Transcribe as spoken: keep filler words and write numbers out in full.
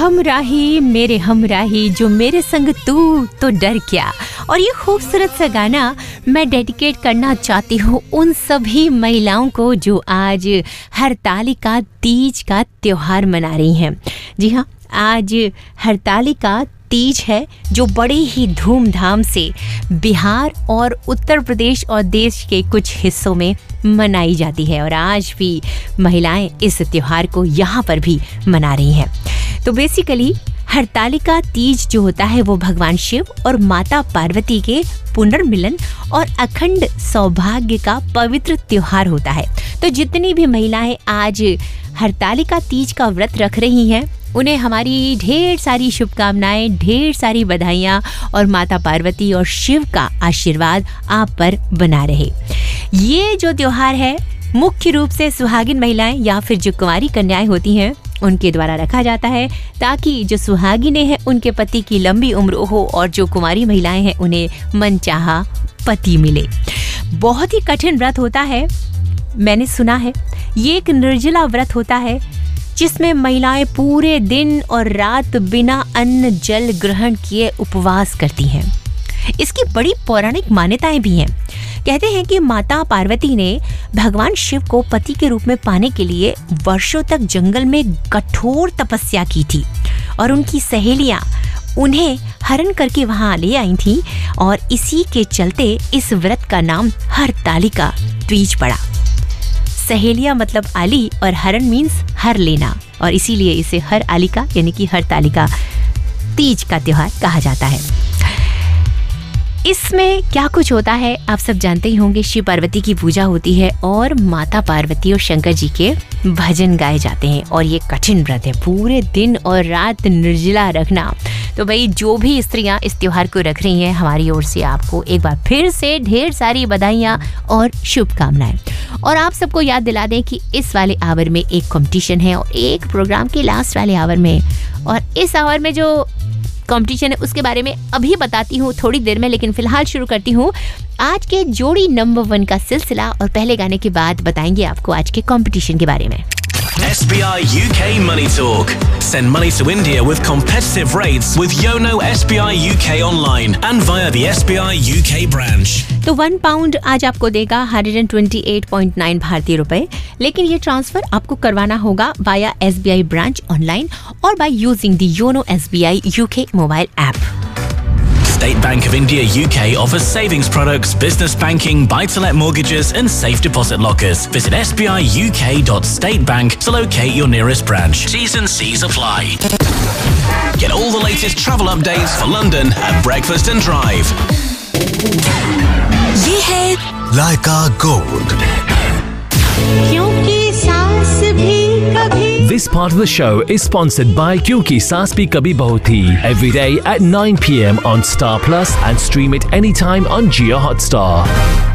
हमराही मेरे हमराही जो मेरे संग तू तो डर क्या। और ये खूबसूरत सा गाना मैं डेडिकेट करना चाहती हूँ उन सभी महिलाओं को जो आज हरतालिका तीज का त्योहार मना रही हैं। जी हाँ, आज हरतालिका तीज है जो बड़े ही धूमधाम से बिहार और उत्तर प्रदेश और देश के कुछ हिस्सों में मनाई जाती है और आज भी महिलाएं इस त्योहार को यहाँ पर भी मना रही हैं। तो बेसिकली हरतालिका तीज जो होता है वो भगवान शिव और माता पार्वती के पुनर्मिलन और अखंड सौभाग्य का पवित्र त्योहार होता है। तो जितनी भी महिलाएं आज हरतालिका तीज का व्रत रख रही हैं उन्हें हमारी ढेर सारी शुभकामनाएं, ढेर सारी बधाइयाँ और माता पार्वती और शिव का आशीर्वाद आप पर बना रहे। ये जो त्योहार है मुख्य रूप से सुहागिन महिलाएं या फिर जो कुंवारी कन्याएं होती हैं उनके द्वारा रखा जाता है ताकि जो सुहागिनें हैं उनके पति की लंबी उम्र हो और जो कुंवारी महिलाएं हैं उन्हें मनचाहा पति मिले। बहुत ही कठिन व्रत होता है, मैंने सुना है। ये एक निर्जला व्रत होता है जिसमें महिलाएं पूरे दिन और रात बिना अन्न जल ग्रहण किए उपवास करती हैं। इसकी बड़ी पौराणिक मान्यताएं भी हैं। कहते हैं कि माता पार्वती ने भगवान शिव को पति के रूप में पाने के लिए वर्षों तक जंगल में कठोर तपस्या की थी और उनकी सहेलियां उन्हें हरण करके वहां ले आई थीं और इसी के चलते इस व्रत का नाम हरतालिका तीज पड़ा। सहेलियां मतलब आली और हरण मीन्स हर लेना और इसीलिए इसे हर आलिका यानी कि हरतालिका तीज का त्योहार कहा जाता है। इसमें क्या कुछ होता है आप सब जानते ही होंगे। शिव पार्वती की पूजा होती है और माता पार्वती और शंकर जी के भजन गाए जाते हैं और ये कठिन व्रत है, पूरे दिन और रात निर्जला रखना। तो भाई जो भी स्त्रियां इस त्योहार को रख रही हैं हमारी ओर से आपको एक बार फिर से ढेर सारी बधाइयाँ और शुभकामनाएं। और आप सबको याद दिला दें कि इस वाले आवर में एक कंपटीशन है और एक प्रोग्राम के लास्ट वाले आवर में, और इस आवर में जो कंपटीशन है उसके बारे में अभी बताती हूँ थोड़ी देर में, लेकिन फिलहाल शुरू करती हूँ आज के जोड़ी नंबर वन का सिलसिला और पहले गाने के बाद बताएंगे आपको आज के कंपटीशन के बारे में। S B I U K Money Talk. Send money to India with competitive rates with Yono S B I U K online and via the S B I U K branch. तो one pound आज आपको देगा एक सौ अट्ठाईस point नौ भारतीय रुपए, लेकिन ये ट्रांसफर आपको करवाना होगा via S B I branch online और by using the YONO S B I U K mobile app. State Bank of India U K offers savings products, business banking, buy-to-let mortgages and safe deposit lockers. Visit s b i u k dot state bank to locate your nearest branch. T's and C's apply. Get all the latest travel updates for London at Breakfast and Drive. ये है Laika Gold. क्योंकि सास भी कभी। This part of the show is sponsored by Kyunki Saas Bhi Kabhi Bahu Thi. Every day at nine p m on Star Plus and stream it anytime on Jio Hotstar.